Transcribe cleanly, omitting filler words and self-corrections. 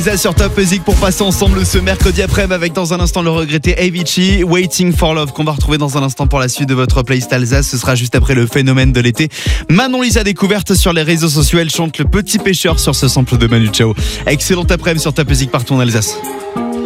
Sur Top Music pour passer ensemble ce mercredi après-midi avec dans un instant le regretté Avicii, Waiting for Love qu'on va retrouver dans un instant pour la suite de votre playlist Alsace. Ce sera juste après le phénomène de l'été. Manon Lisa découverte sur les réseaux sociaux, elle chante Le Petit Pêcheur sur ce sample de Manu Chao. Excellent après-midi sur Top Music partout en Alsace.